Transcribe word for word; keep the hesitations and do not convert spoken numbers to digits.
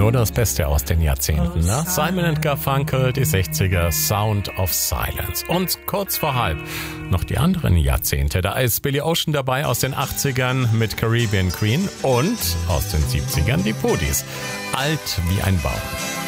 Nur das Beste aus den Jahrzehnten, ne? Simon and Garfunkel, die sechziger, Sound of Silence. Und kurz vor halb noch die anderen Jahrzehnte. Da ist Billy Ocean dabei aus den achtzigern mit Caribbean Queen und aus den siebzigern die Pudis. Alt wie ein Baum.